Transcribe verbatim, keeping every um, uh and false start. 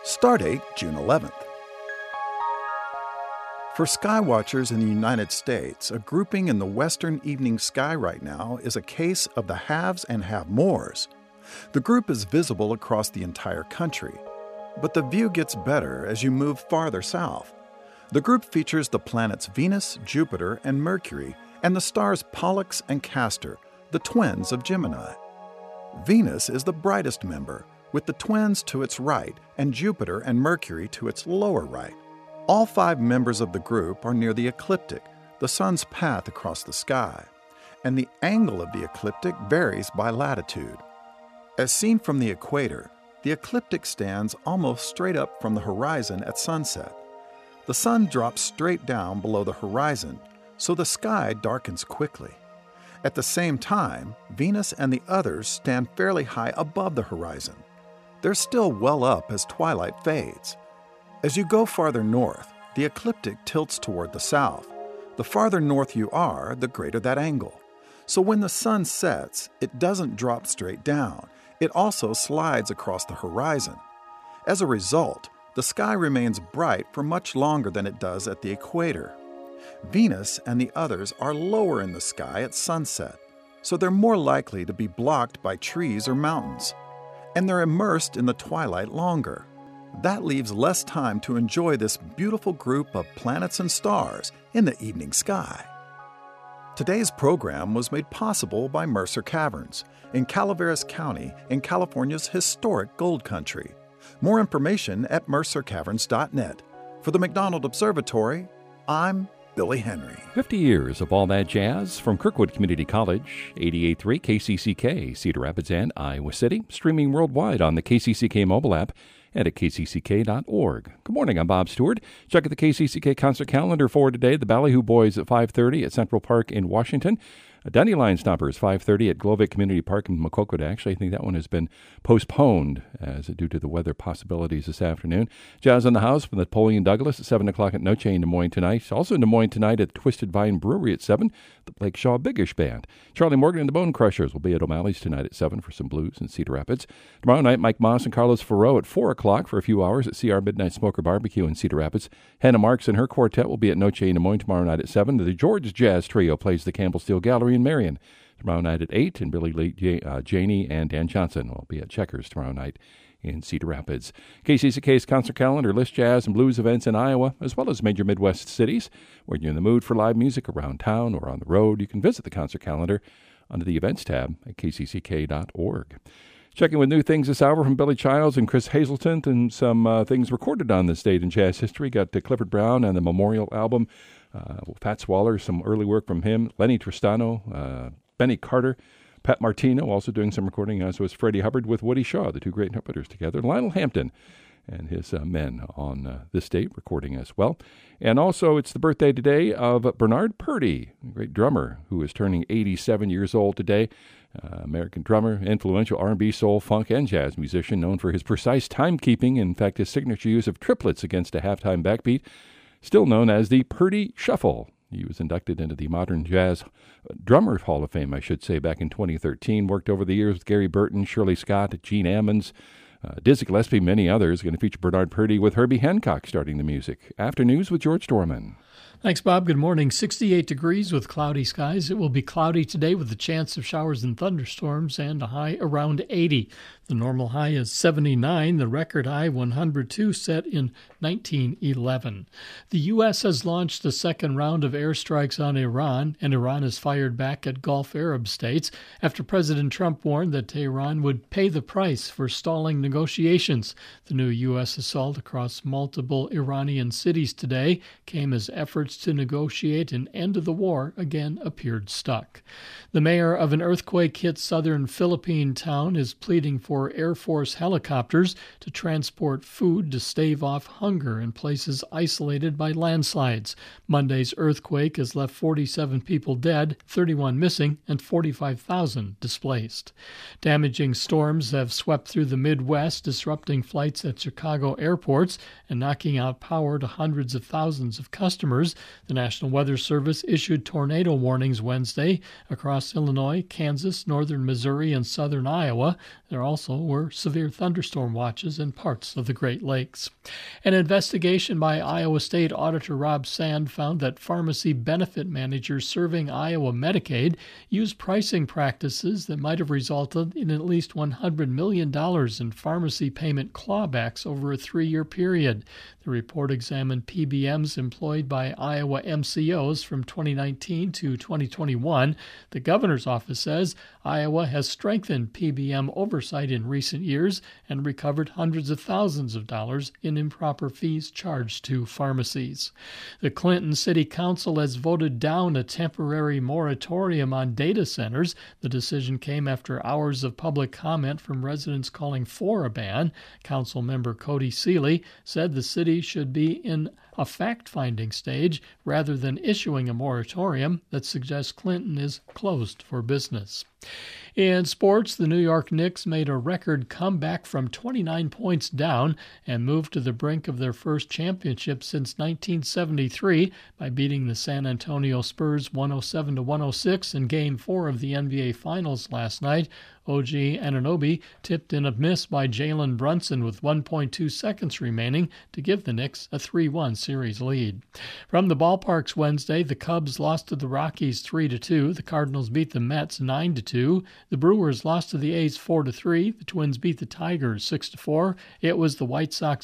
Stardate June eleventh. For skywatchers in the United States, a grouping in the western evening sky right now is a case of the haves and have-mores. The group is visible across the entire country, but the view gets better as you move farther south. The group features the planets Venus, Jupiter, and Mercury, and the stars Pollux and Castor, the twins of Gemini. Venus is the brightest member, with the twins to its right and Jupiter and Mercury to its lower right. All five members of the group are near the ecliptic, the sun's path across the sky, and the angle of the ecliptic varies by latitude. As seen from the equator, the ecliptic stands almost straight up from the horizon at sunset. The sun drops straight down below the horizon, so the sky darkens quickly. At the same time, Venus and the others stand fairly high above the horizon. They're still well up as twilight fades. As you go farther north, the ecliptic tilts toward the south. The farther north you are, the greater that angle. So when the sun sets, it doesn't drop straight down. It also slides across the horizon. As a result, the sky remains bright for much longer than it does at the equator. Venus and the others are lower in the sky at sunset, so they're more likely to be blocked by trees or mountains. And they're immersed in the twilight longer. That leaves less time to enjoy this beautiful group of planets and stars in the evening sky. Today's program was made possible by Mercer Caverns in Calaveras County in California's historic Gold Country. More information at mercer caverns dot net. For the McDonald Observatory, I'm Billy Henry. fifty years of all that jazz from Kirkwood Community College, eighty-eight point three K C C K, Cedar Rapids and Iowa City, streaming worldwide on the K C C K mobile app and at k c c k dot org. Good morning, I'm Bob Stewart. Check out the K C C K concert calendar for today. The Ballyhoo Boys at five thirty at Central Park in Washington. A Dandelion Stompers, five thirty at Glovic Community Park in Maquoketa. Actually, I think that one has been postponed as due to the weather possibilities this afternoon. Jazz on the House from Napoleon Douglas at seven o'clock at Noche in Des Moines tonight. Also in Des Moines tonight at the Twisted Vine Brewery at seven, the Blake Shaw Biggish Band. Charlie Morgan and the Bone Crushers will be at O'Malley's tonight at seven for some blues in Cedar Rapids. Tomorrow night, Mike Moss and Carlos Ferreau at four o'clock for a few hours at C R Midnight Smoker Barbecue in Cedar Rapids. Hannah Marks and her quartet will be at Noche in Des Moines tomorrow night at seven. The George Jazz Trio plays the Campbell Steel Gallery in Marion tomorrow night at eight, and Billy Lee, J- uh, Janey and Dan Johnson will be at Checkers tomorrow night in Cedar Rapids. K C C K's concert calendar lists jazz and blues events in Iowa, as well as major Midwest cities. When you're in the mood for live music around town or on the road, you can visit the concert calendar under the events tab at k c c k dot org. Checking with new things this hour from Billy Childs and Chris Hazelton, and some uh, things recorded on this date in jazz history. Got uh, Clifford Brown and the Memorial album. Uh, Fats Waller, some early work from him. Lenny Tristano, uh, Benny Carter, Pat Martino also doing some recording, as was Freddie Hubbard with Woody Shaw, the two great trumpeters together. Lionel Hampton and his uh, men on uh, this date recording as well. And also it's the birthday today of Bernard Purdie, a great drummer who is turning eighty-seven years old today. Uh, American drummer, influential R and B, soul, funk, and jazz musician, known for his precise timekeeping. In fact, his signature use of triplets against a halftime backbeat, still known as the Purdie Shuffle. He was inducted into the Modern Jazz Drummers Hall of Fame, I should say, back in twenty thirteen. Worked over the years with Gary Burton, Shirley Scott, Gene Ammons, uh, Dizzy Gillespie, many others. Going to feature Bernard Purdie with Herbie Hancock starting the music. After News with George Dorman. Thanks, Bob. Good morning. sixty-eight degrees with cloudy skies. It will be cloudy today with a chance of showers and thunderstorms and a high around eighty. The normal high is seventy-nine. The record high, one hundred two, set in nineteen eleven. The U S has launched a second round of airstrikes on Iran, and Iran has fired back at Gulf Arab states after President Trump warned that Tehran would pay the price for stalling negotiations. The new U S assault across multiple Iranian cities today came as efforts to negotiate an end to the war again appeared stuck. The mayor of an earthquake-hit southern Philippine town is pleading for Air Force helicopters to transport food to stave off hunger in places isolated by landslides. Monday's earthquake has left forty-seven people dead, thirty-one missing, and forty-five thousand displaced. Damaging storms have swept through the Midwest blast disrupting flights at Chicago airports and knocking out power to hundreds of thousands of customers. The National Weather Service issued tornado warnings Wednesday across Illinois, Kansas, northern Missouri, and southern Iowa. There also were severe thunderstorm watches in parts of the Great Lakes. An investigation by Iowa State Auditor Rob Sand found that pharmacy benefit managers serving Iowa Medicaid used pricing practices that might have resulted in at least one hundred million dollars in pharmacy payment clawbacks over a three-year period. The report examined P B Ms employed by Iowa M C Os from twenty nineteen to twenty twenty-one. The governor's office says Iowa has strengthened P B M oversight in recent years and recovered hundreds of thousands of dollars in improper fees charged to pharmacies. The Clinton City Council has voted down a temporary moratorium on data centers. The decision came after hours of public comment from residents calling for a ban. Council member Cody Seeley said the city should be in a fact-finding stage rather than issuing a moratorium that suggests Clinton is closed for business. In sports, the New York Knicks made a record comeback from twenty-nine points down and moved to the brink of their first championship since nineteen seventy-three by beating the San Antonio Spurs one oh seven to one oh six in Game four of the N B A Finals last night. O G Anunoby tipped in a miss by Jalen Brunson with one point two seconds remaining to give the Knicks a three one series lead. From the ballparks Wednesday, the Cubs lost to the Rockies three to two. The Cardinals beat the Mets nine to two. The Brewers lost to the A's four to three. The Twins beat the Tigers six to four. It was the White Sox